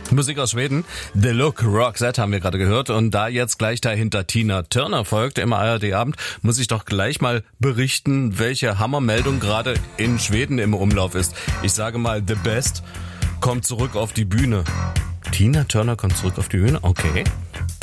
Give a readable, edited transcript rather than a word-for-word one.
Musik aus Schweden. The Look, Roxette haben wir gerade gehört. Und da jetzt gleich dahinter Tina Turner folgt im ARD-Abend, muss ich doch gleich mal berichten, welche Hammermeldung gerade in Schweden im Umlauf ist. Ich sage mal, The Best kommt zurück auf die Bühne. Tina Turner kommt zurück auf die Bühne? Okay.